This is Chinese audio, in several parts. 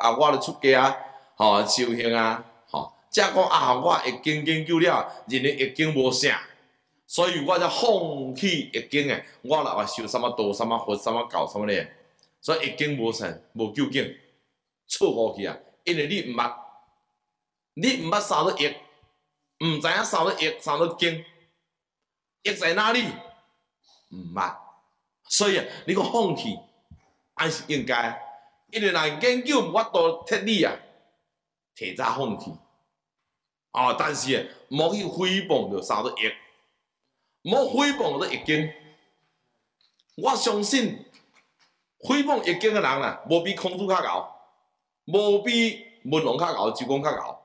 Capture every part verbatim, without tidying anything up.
啊，我咧出家啊，吼修行啊，吼，才讲啊，我易经研究了，认为易经无啥，所以我才放弃易经诶，我来修什么道、什么佛、什么教什么咧，所以易经无啥，无究竟，错误去啊，因为你毋捌，你毋捌啥个易，毋知影啥个易，啥个经，易在哪里？毋捌，所以啊，你讲放弃，还是应该。因为若研究无法度彻底啊，提早放弃。哦，但是啊，莫去诽谤着三个易，莫诽谤着易经。我相信诽谤易经的人啊，无比孔子较敖，无比文王较敖，周公较敖。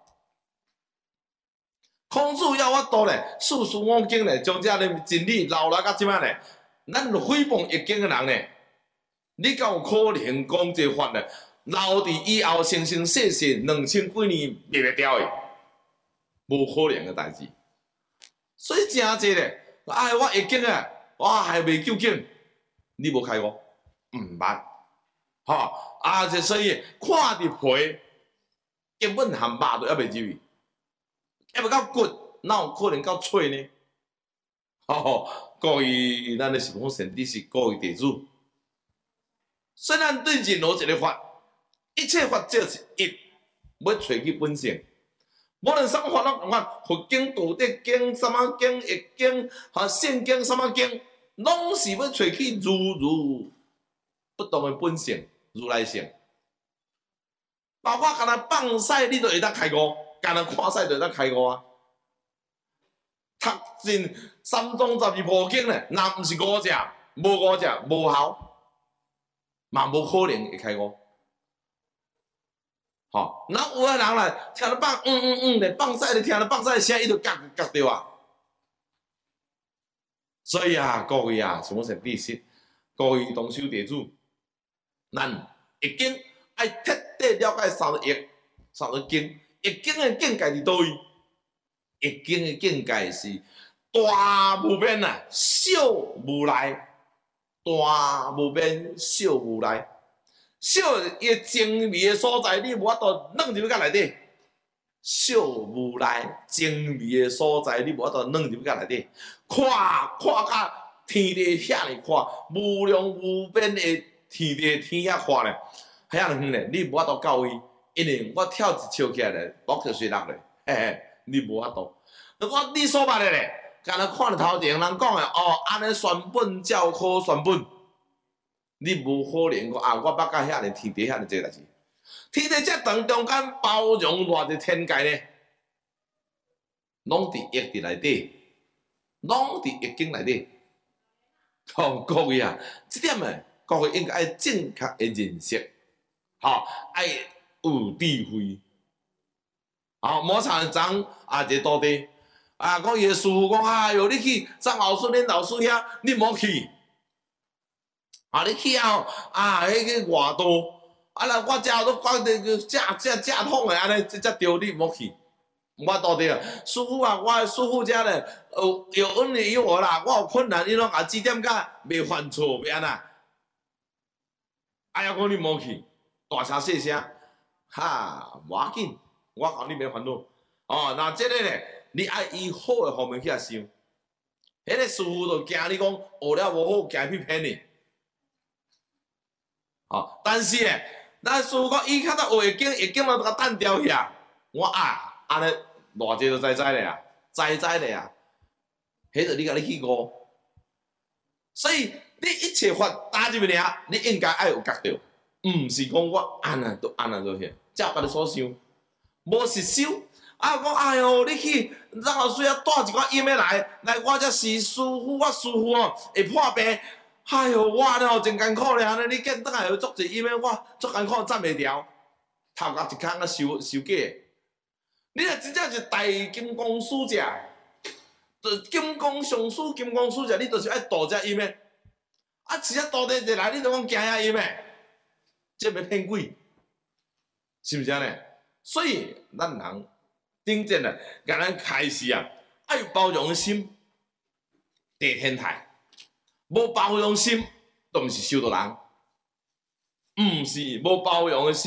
孔子要我度咧，四书五经咧，将这个真理留来到即摆咧，咱就诽谤易经的人咧。你敢有可能讲这法呢？留伫以后生生世世两千几年灭袂掉的，无可能的代志。所以真济咧，哎，我易经啊，我还未究竟，你无开我，毋捌，吼啊！这所以看伫皮，根本含肉都还袂入去，还袂到骨，哪有可能到喙呢？吼、哦，各位咱的十方善知识，各位弟子。虽然对任何一个法，一切法就是一，要找去本性。无论什么法拢共款，佛经、道德经、什么经、易经、哈圣经、什么经，拢是要找去如如不同的本性，如来性。包括干那放屎，你都会当开悟；干那看屎，就会当开悟啊。读尽三宗十二部经咧，若毋是五只，无五只无效。嘛无可能会开悟，吼！那有个人来听到放嗯嗯嗯咧，放屎咧，听到放屎的声，伊就夹夹着啊。所以啊，各位啊，什么是知识？各位同修弟子，咱易经爱彻底了解三个易、三个经。易经的境界伫倒位？易经的境界是大无边啊，小无赖。大无边，小无赖，小伊精微的所在，你无法度弄入去甲内底。小无赖，精微的所在，你无法度弄入去甲内底。看，看甲天地遐尼看，无量无边的天地天遐看咧，遐远咧，你无法度到位，因为我跳一跳起来咧，落就水落咧，嘿嘿，你无法度。我你所捌的咧。敢若看头前人讲的哦，安尼选本照考选本，你无可能讲啊！我捌到遐尼天地遐尼济代志，天地遮长中间包容偌济天界呢，拢伫易伫内底，拢伫易经内底。哦，各位啊，这点诶，各位应该爱正确的认识，吼、哦，爱有智慧。好、哦，某场长啊，一个徒弟。啊！讲伊个师傅讲，哎哟，你去张老师恁老师遐，你莫去。啊，你去啊！啊，迄个外道，啊，来我遮都讲的正正正统的，安尼这这对你莫去。我到底啊，师傅啊，我师傅遮咧，有有恩于我啦，我有困难，伊拢甲指点甲袂犯错，袂安那。哎呀，讲你莫去，大声细声，哈，无要紧，我讲你袂烦恼。哦，那这个咧。你爱以好的方面去遐想，迄个师傅就惊你讲学了无好，惊去骗你。哦，但是咧，咱师傅讲伊较早学会经，会经就甲单调遐。我啊，安尼偌济都知知咧啊，知知咧啊，迄个你甲你去悟。所以你一切法打入去尔，你应该爱有觉着，毋是讲我安那都安那都遐，照家己所想，无实修。啊，讲哎哟，你去张老师遐带一寡音的来，来我这是师傅，我师傅哦会破病。哎哟，我了真艰苦咧，安尼你见倒来有做一音的，我足艰苦站袂牢，头壳一空啊收收假。你若真正是大金刚使者，就金刚上师、金刚使者，你就是爱度这音的。啊，直接度地一来，你就讲惊遐音的，这要骗鬼，是毋是安尼？所以咱人。真正啊，甲咱开始啊，爱有包容的心，地天台，无包容心，都毋是修道人，毋是无包容的心。